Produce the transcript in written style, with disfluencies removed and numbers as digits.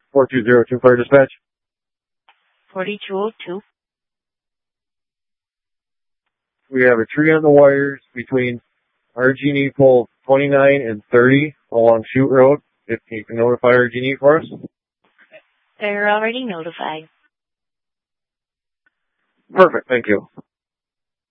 4202 Fire Dispatch. 4202. We have a tree on the wires between RG&E pole 29 and 30 along Chute Road. If you can notify RG&E for us. They're already notified. Perfect. Thank you.